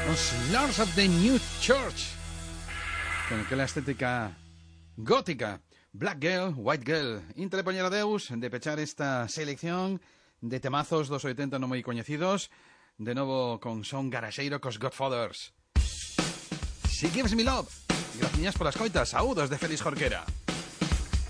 Los Lords of the New Church, con aquella estética gótica. Black Girl, White Girl. Inte le poñera Deus de pechar esta selección de temazos dos 80 no moi coñecidos. De novo con son garaxeiro cos Godfathers. She Gives Me Love. Graciñas polas coitas. Saúdos de Félix Jorquera.